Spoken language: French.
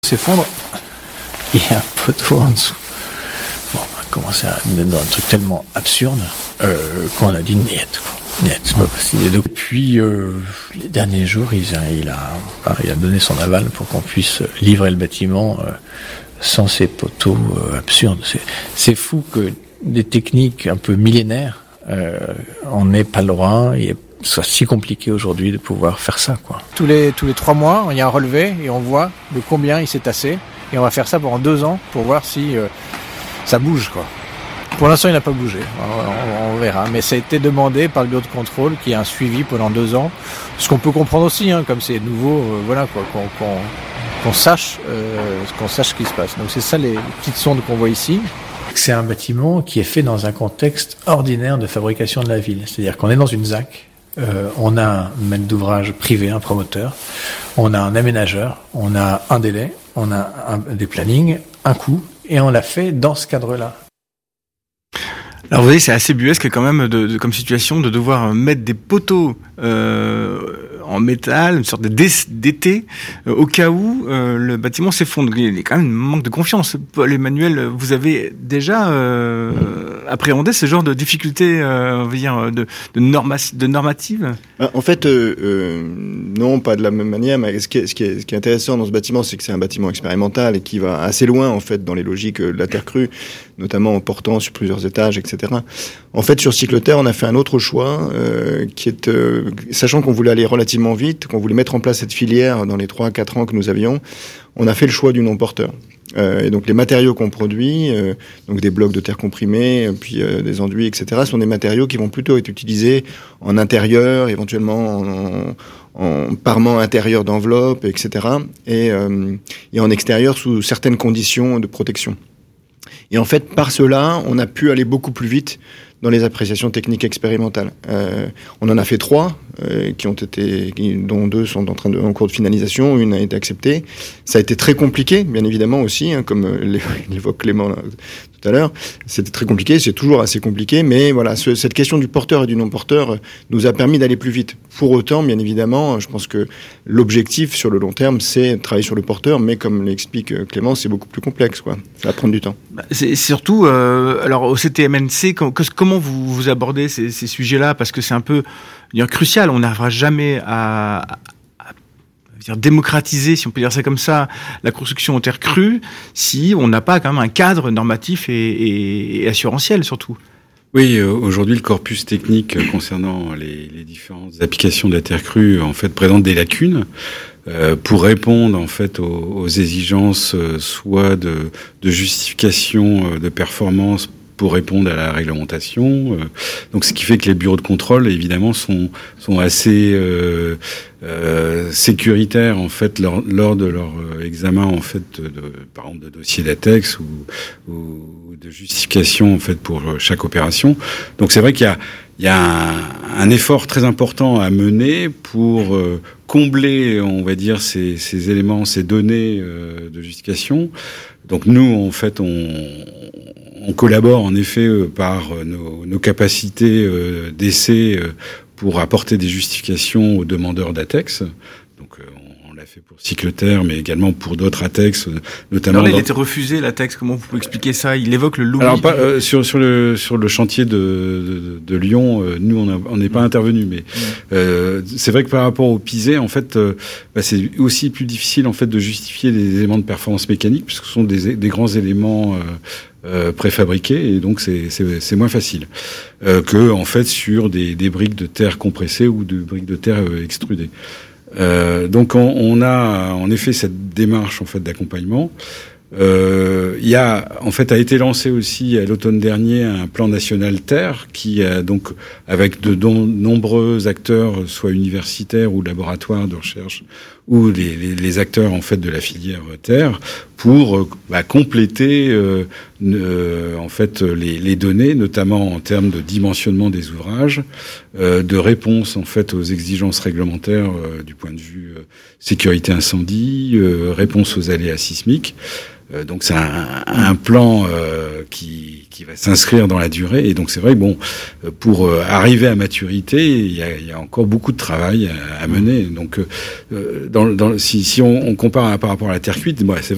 s'effondre, il y a un poteau en dessous. Bon, on a commencé à être dans un truc tellement absurde qu'on a dit niet, quoi. Niet, c'est pas possible. Et depuis les derniers jours, il a donné son aval pour qu'on puisse livrer le bâtiment sans ces poteaux absurdes. C'est fou que des techniques un peu millénaires, on n'ait pas le droit, et soit si compliqué aujourd'hui de pouvoir faire ça, quoi. Tous les 3 mois, il y a un relevé et on voit de combien il s'est tassé. Et on va faire ça pendant 2 ans pour voir si ça bouge, quoi. Pour l'instant, il n'a pas bougé. On verra. Mais ça a été demandé par le bureau de contrôle qui a un suivi pendant 2 ans. Ce qu'on peut comprendre aussi, comme c'est nouveau, voilà, quoi, qu'on sache ce qui se passe. Donc c'est ça les petites sondes qu'on voit ici. C'est un bâtiment qui est fait dans un contexte ordinaire de fabrication de la ville. C'est-à-dire qu'on est dans une ZAC, on a un maître d'ouvrage privé, un promoteur, on a un aménageur, on a un délai, on a des plannings, un coût, et on l'a fait dans ce cadre-là. Alors vous voyez, c'est assez buesque quand même comme situation de devoir mettre des poteaux en métal, une sorte d'été, au cas où le bâtiment s'effondre. Il y a quand même un manque de confiance. Paul Emmanuel, vous avez déjà appréhendé ce genre de difficultés, on va dire, de normatives ? En fait, non, pas de la même manière. Mais ce qui est intéressant dans ce bâtiment, c'est que c'est un bâtiment expérimental et qui va assez loin, en fait, dans les logiques de la terre crue, notamment en portant sur plusieurs étages, etc. En fait, sur Cycleterre, on a fait un autre choix, qui est, sachant qu'on voulait aller relativement vite, qu'on voulait mettre en place cette filière dans les 3 à 4 ans que nous avions, on a fait le choix du non-porteur. Et donc les matériaux qu'on produit, donc des blocs de terre comprimés, puis des enduits, etc., sont des matériaux qui vont plutôt être utilisés en intérieur, éventuellement en parement intérieur d'enveloppe, etc., et en extérieur sous certaines conditions de protection. Et en fait, par cela, on a pu aller beaucoup plus vite dans les appréciations techniques expérimentales. On en a fait 3, dont 2 sont en cours de finalisation, une a été acceptée. Ça a été très compliqué, bien évidemment aussi, comme l'évoque Clément là, tout à l'heure. C'était très compliqué, c'est toujours assez compliqué, mais voilà, cette question du porteur et du non-porteur nous a permis d'aller plus vite. Pour autant, bien évidemment, je pense que l'objectif sur le long terme, c'est de travailler sur le porteur, mais comme l'explique Clément, c'est beaucoup plus complexe, quoi. Ça va prendre du temps. C'est surtout, alors au CTMNC, comment vous abordez ces sujets-là, parce que c'est un peu crucial. On n'arrivera jamais à démocratiser, si on peut dire ça comme ça, la construction en terre crue, si on n'a pas quand même un cadre normatif et assurantiel surtout. Oui, aujourd'hui, le corpus technique concernant les différentes applications de la terre crue, en fait, présente des lacunes pour répondre, en fait, aux exigences, soit de justification de performance pour répondre à la réglementation. Donc, ce qui fait que les bureaux de contrôle, évidemment, sont assez sécuritaires, en fait, lors de leur examen, en fait, par exemple, de dossier d'ATEX ou de justification, en fait, pour chaque opération. Donc, c'est vrai qu'il y a un effort très important à mener pour combler, on va dire, ces éléments, ces données de justification. Donc, nous, en fait, on collabore en effet par nos capacités d'essai pour apporter des justifications aux demandeurs d'ATEX. Donc on l'a fait pour Cycleterre, mais également pour d'autres ATEX, notamment. Alors, il a été refusé l'ATEX. Comment vous pouvez expliquer ça ? Il évoque le lobby. Alors pas sur le chantier de Lyon, nous on n'est pas intervenu, mais c'est vrai que par rapport au PISé, en fait, c'est aussi plus difficile en fait de justifier les éléments de performance mécanique puisque ce sont des grands éléments préfabriqués, et donc c'est moins facile que en fait sur des briques de terre compressées ou de briques de terre extrudées. Donc on a en effet cette démarche en fait d'accompagnement. Il y a a été lancé aussi à l'automne dernier un plan national terre qui a donc avec de nombreux acteurs, soit universitaires ou laboratoires de recherche, ou les acteurs en fait de la filière terre, pour compléter en fait les données, notamment en termes de dimensionnement des ouvrages, de réponse en fait aux exigences réglementaires du point de vue sécurité incendie, réponse aux aléas sismiques. Donc c'est un plan qui va s'inscrire dans la durée, et donc c'est vrai que pour arriver à maturité, il y a encore beaucoup de travail à mener. Donc si on compare par rapport à la terre cuite, c'est vrai